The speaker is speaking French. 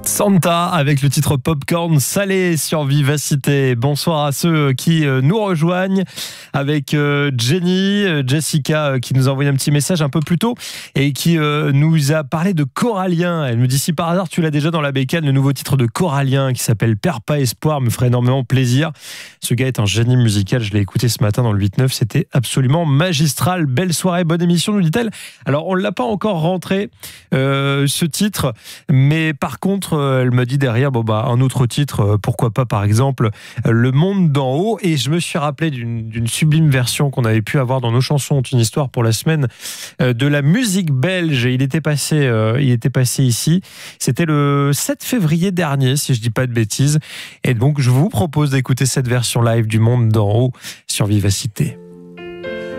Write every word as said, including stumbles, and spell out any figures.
Santa avec le titre Popcorn salé sur Vivacité. Bonsoir à ceux qui nous rejoignent avec Jenny, Jessica qui nous a envoyé un petit message un peu plus tôt et qui nous a parlé de Corallien. Elle me dit si par hasard tu l'as déjà dans la bécane, le nouveau titre de Corallien qui s'appelle Perds pas espoir me ferait énormément plaisir. Ce gars est un génie musical, je l'ai écouté ce matin dans le huit neuf, c'était absolument magistral. Belle soirée, bonne émission nous dit-elle. Alors on ne l'a pas encore rentré euh, ce titre, mais par contre elle me dit derrière, bon bah un autre titre, pourquoi pas par exemple Le Monde d'en haut. Et je me suis rappelé d'une, d'une sublime version qu'on avait pu avoir dans nos chansons, une histoire pour la semaine, de la musique belge. Il était passé, euh, il était passé ici. C'était le sept février dernier, si je dis pas de bêtises. Et donc je vous propose d'écouter cette version live du Monde d'en haut sur Vivacité.